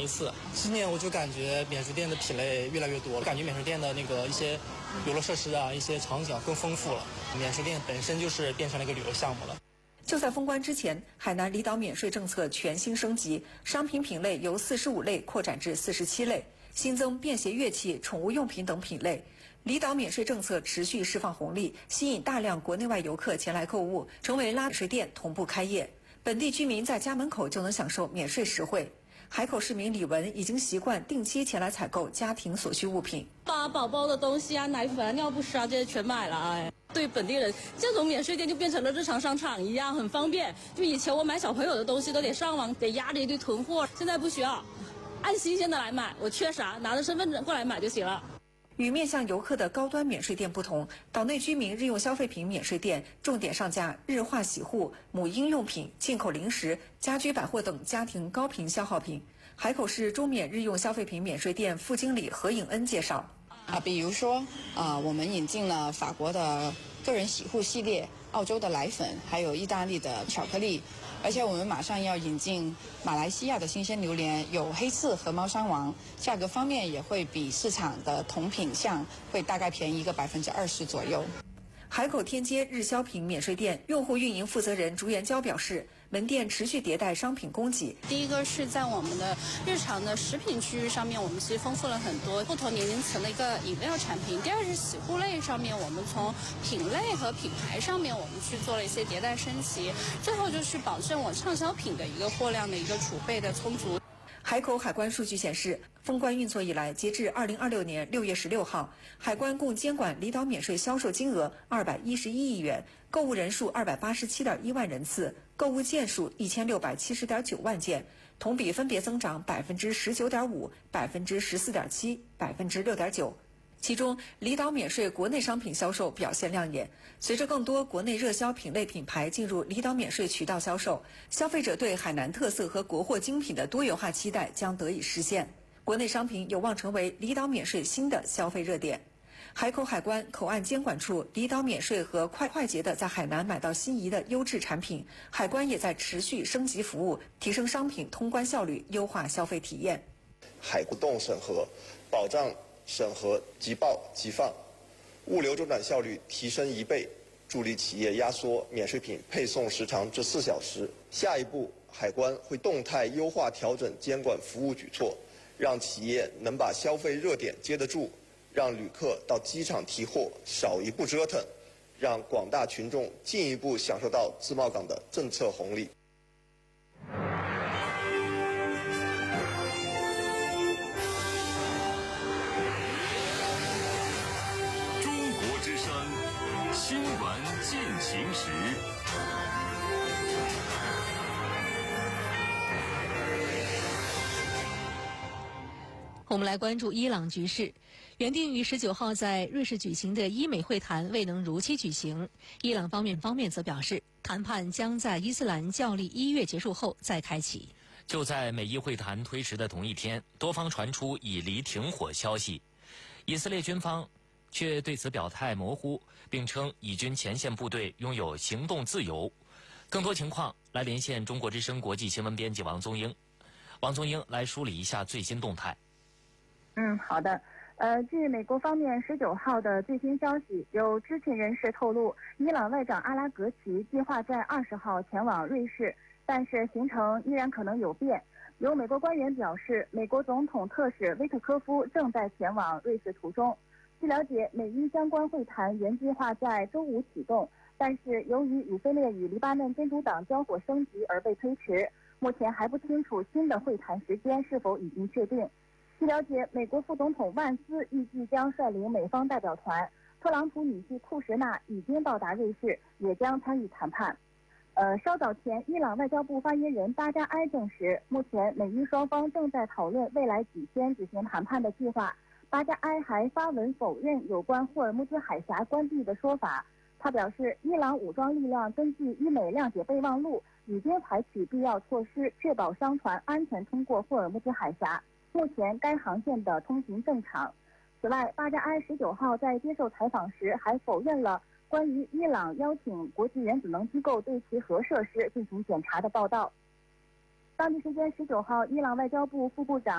次。今年我就感觉免税店的品类越来越多，感觉免税店的那个一些游乐设施啊，一些场景更丰富了。免税店本身就是变成了一个旅游项目了。 就在封关之前，海南离岛免税政策全新升级，商品品类由45类扩展至47类，新增便携乐器、宠物用品等品类。离岛免税政策持续释放红利，吸引大量国内外游客前来购物，成为拉免税店同步开业。本地居民在家门口就能享受免税实惠。海口市民李文已经习惯定期前来采购家庭所需物品， 把宝宝的东西啊、奶粉啊、尿不湿啊这些全买了。对本地人，这种免税店就变成了日常商场一样，很方便。就以前我买小朋友的东西都得上网，得压着一堆囤货，现在不需要，按新鲜的来买，我缺啥拿着身份证过来买就行了。 与面向游客的高端免税店不同，岛内居民日用消费品免税店重点上架日化洗护、母婴用品、进口零食、家居百货等家庭高频消耗品。海口市中免日用消费品免税店副经理何颖恩介绍。 比如说我们引进了法国的个人洗护系列、澳洲的奶粉，还有意大利的巧克力，而且我们马上要引进马来西亚的新鲜榴莲，有黑刺和猫山王，价格方面也会比市场的同品项会大概便宜个20%左右。 海口天街日销品免税店用户运营负责人朱元娇表示，门店持续迭代商品供给。 第一个是在我们的日常的食品区域上面，我们其实丰富了很多不同年龄层的一个饮料产品。第二是洗护类上面，我们从品类和品牌上面我们去做了一些迭代升级。最后就是保证我畅销品的一个货量的一个储备的充足。 海口海关数据显示，封关运作以来，截至2026年6月16号，海关共监管离岛免税销售金额211亿元，购物人数287.1万人次，购物件数1670.9万件，同比分别增长19.5%、14.7%、6.9%。其中，离岛免税国内商品销售表现亮眼。随着更多国内热销品类品牌进入离岛免税渠道销售，消费者对海南特色和国货精品的多元化期待将得以实现。国内商品有望成为离岛免税新的消费热点。海口海关口岸监管处离岛免税和快捷的在海南买到心仪的优质产品，海关也在持续升级服务，提升商品通关效率，优化消费体验。 海自动审核，保障审核即报即放，物流周转效率提升1倍，助力企业压缩免税品配送时长至4小时。下一步，海关会动态优化调整监管服务举措，让企业能把消费热点接得住，让旅客到机场提货少一步折腾，让广大群众进一步享受到自贸港的政策红利。 新闻进行时， 我们来关注伊朗局势。原定于19号在瑞士举行的伊美会谈未能如期举行，伊朗方面则表示，谈判将在伊斯兰教历1月结束后再开启。 就在美伊会谈推迟的同一天，多方传出以离停火消息，以色列军方却对此表态模糊，并称以军前线部队拥有行动自由。更多情况来连线中国之声国际新闻编辑王宗英。王宗英来梳理一下最新动态。 好的。据美国方面19号的最新消息，有知情人士透露，伊朗外长阿拉格齐计划在20号前往瑞士，但是行程依然可能有变。有美国官员表示，美国总统特使威特科夫正在前往瑞士途中。据了解，美伊相关会谈原计划在周五启动，但是由于以色列与黎巴嫩真主党交火升级而被推迟，目前还不清楚新的会谈时间是否已经确定。据了解，美国副总统万斯预计将率领美方代表团，特朗普女婿库什纳已经到达瑞士，也将参与谈判。稍早前，伊朗外交部发言人巴扎埃证实，目前美伊双方正在讨论未来几天举行谈判的计划。巴扎埃还发文否认有关霍尔木兹海峡关闭的说法。他表示，伊朗武装力量根据伊美谅解备忘录，已经采取必要措施，确保商船安全通过霍尔木兹海峡。目前该航线的通行正常。此外，巴扎埃19号在接受采访时还否认了关于伊朗邀请国际原子能机构对其核设施进行检查的报道。当地时间19号，伊朗外交部副部长